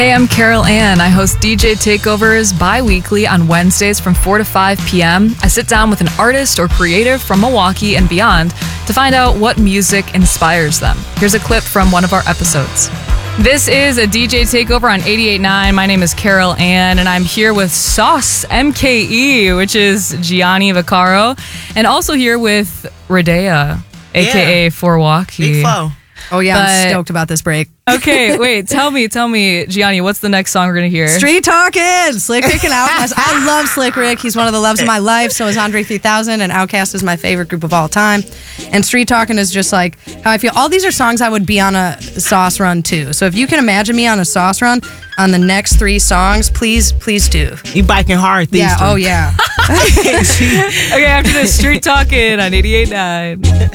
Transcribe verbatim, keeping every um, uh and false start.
Hey, I'm Carol Ann. I host D J Takeovers bi-weekly on Wednesdays from four to five p.m. I sit down with an artist or creative from Milwaukee and beyond to find out what music inspires them. Here's a clip from one of our episodes. This is a D J Takeover on eighty-eight point nine. My name is Carol Ann, and I'm here with Sauce M K E, which is Gianni Vaccaro, and also here with Radea, a k a. Yeah. Forwalkie. Big flow. Oh, yeah, But- I'm stoked about this break. Okay, wait, tell me, tell me, Gianni, what's the next song we're going to hear? Street Talking! Slick Rick and Outkast. I love Slick Rick. He's one of the loves of my life. So is Andre three thousand, and Outkast is my favorite group of all time. And Street Talking is just like how I feel. All these are songs I would be on a Sauce run too. So if you can imagine me on a Sauce run on the next three songs, please, please do. You biking hard these Yeah, three. oh yeah. Okay, after this, Street Talking on eighty-eight point nine.